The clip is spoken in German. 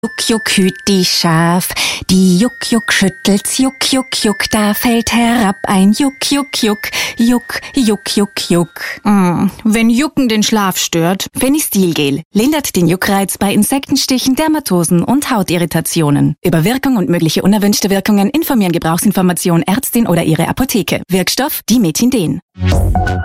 Juck, juck, hüt die Schaf, die Juck, juck, schüttelt's, juck, juck, juck, da fällt herab ein Juck, juck, juck, juck, juck, juck, juck. Wenn Jucken den Schlaf stört. Fenistilgel lindert den Juckreiz bei Insektenstichen, Dermatosen und Hautirritationen. Über Wirkung und mögliche unerwünschte Wirkungen informieren Gebrauchsinformation Ärztin oder ihre Apotheke. Wirkstoff Dimetindin.